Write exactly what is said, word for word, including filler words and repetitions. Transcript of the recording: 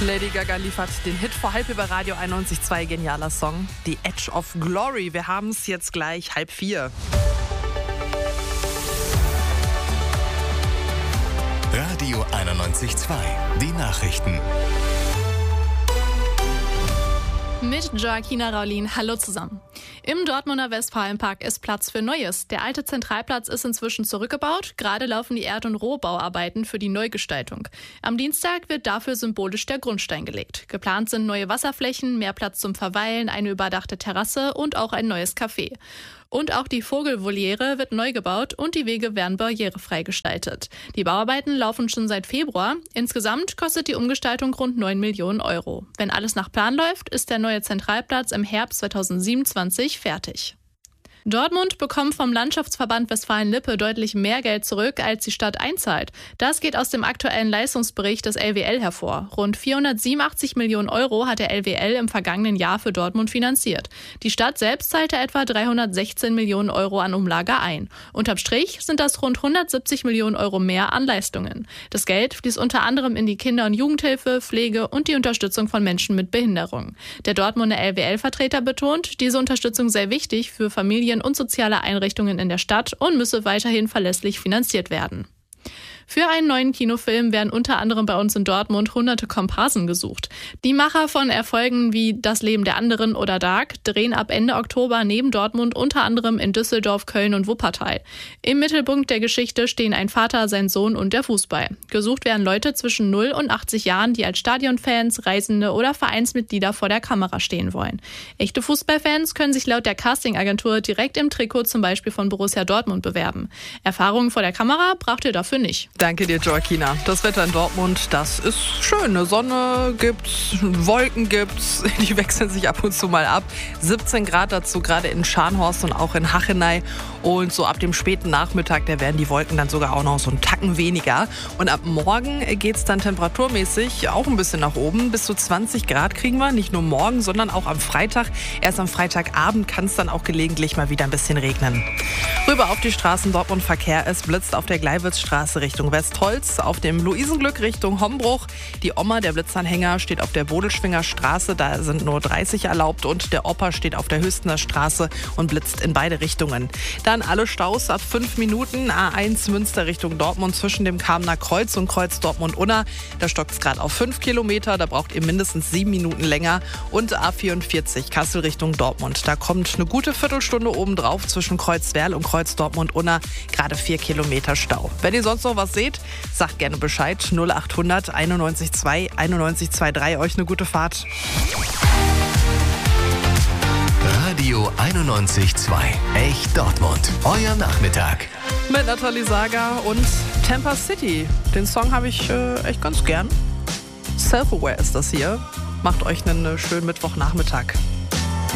Lady Gaga liefert den Hit vor halb über Radio einundneunzig Komma zwei. Genialer Song. The Edge of Glory. Wir haben es jetzt gleich halb vier. Radio einundneunzig Komma zwei. Die Nachrichten. Mit Joaquina Raulin. Hallo zusammen. Im Dortmunder Westfalenpark ist Platz für Neues. Der alte Zentralplatz ist inzwischen zurückgebaut. Gerade laufen die Erd- und Rohbauarbeiten für die Neugestaltung. Am Dienstag wird dafür symbolisch der Grundstein gelegt. Geplant sind neue Wasserflächen, mehr Platz zum Verweilen, eine überdachte Terrasse und auch ein neues Café. Und auch die Vogelvoliere wird neu gebaut und die Wege werden barrierefrei gestaltet. Die Bauarbeiten laufen schon seit Februar. Insgesamt kostet die Umgestaltung rund neun Millionen Euro. Wenn alles nach Plan läuft, ist der neue Zentralplatz im Herbst zweitausendsiebenundzwanzig fertig. Dortmund bekommt vom Landschaftsverband Westfalen-Lippe deutlich mehr Geld zurück, als die Stadt einzahlt. Das geht aus dem aktuellen Leistungsbericht des L W L hervor. Rund vierhundertsiebenundachtzig Millionen Euro hat der L W L im vergangenen Jahr für Dortmund finanziert. Die Stadt selbst zahlte etwa dreihundertsechzehn Millionen Euro an Umlage ein. Unterm Strich sind das rund hundertsiebzig Millionen Euro mehr an Leistungen. Das Geld fließt unter anderem in die Kinder- und Jugendhilfe, Pflege und die Unterstützung von Menschen mit Behinderung. Der Dortmunder L W L-Vertreter betont, diese Unterstützung sei wichtig für Familien und soziale Einrichtungen in der Stadt und müsse weiterhin verlässlich finanziert werden. Für einen neuen Kinofilm werden unter anderem bei uns in Dortmund hunderte Komparsen gesucht. Die Macher von Erfolgen wie Das Leben der anderen oder Dark drehen ab Ende Oktober neben Dortmund unter anderem in Düsseldorf, Köln und Wuppertal. Im Mittelpunkt der Geschichte stehen ein Vater, sein Sohn und der Fußball. Gesucht werden Leute zwischen null und achtzig Jahren, die als Stadionfans, Reisende oder Vereinsmitglieder vor der Kamera stehen wollen. Echte Fußballfans können sich laut der Castingagentur direkt im Trikot zum Beispiel von Borussia Dortmund bewerben. Erfahrungen vor der Kamera braucht ihr dafür nicht. Danke dir, Joaquina. Das Wetter in Dortmund, das ist schön. Eine Sonne gibt's, Wolken gibt's, die wechseln sich ab und zu mal ab. siebzehn Grad dazu, gerade in Scharnhorst und auch in Hachenay. Und so ab dem späten Nachmittag, da werden die Wolken dann sogar auch noch so einen Tacken weniger. Und ab morgen geht's dann temperaturmäßig auch ein bisschen nach oben. Bis zu zwanzig Grad kriegen wir, nicht nur morgen, sondern auch am Freitag. Erst am Freitagabend kann es dann auch gelegentlich mal wieder ein bisschen regnen. Rüber auf die Straßen Dortmund Verkehr. Es blitzt auf der Gleiwitzstraße Richtung Westholz, auf dem Luisenglück Richtung Hombruch. Die Oma, der Blitzanhänger, steht auf der Bodelschwinger Straße, da sind nur dreißig erlaubt, und der Opa steht auf der Hüstener Straße und blitzt in beide Richtungen. Dann alle Staus ab fünf Minuten. A eins Münster Richtung Dortmund zwischen dem Kamener Kreuz und Kreuz Dortmund-Unna. Da stockt es gerade auf fünf Kilometer, da braucht ihr mindestens sieben Minuten länger. Und A vierundvierzig Kassel Richtung Dortmund. Da kommt eine gute Viertelstunde obendrauf zwischen Kreuz Werl und Kreuz Dortmund-Unna. Gerade vier Kilometer Stau. Wenn ihr sonst noch was seht, sagt gerne Bescheid. null achthundert einundneunzig Komma zwei einundneunzig Komma drei. Euch eine gute Fahrt. Radio einundneunzig Komma zwei. Echt Dortmund. Euer Nachmittag. Mit Nathalie Sager und Tampa City. Den Song habe ich äh, echt ganz gern. Self-Aware ist das hier. Macht euch einen schönen Mittwochnachmittag.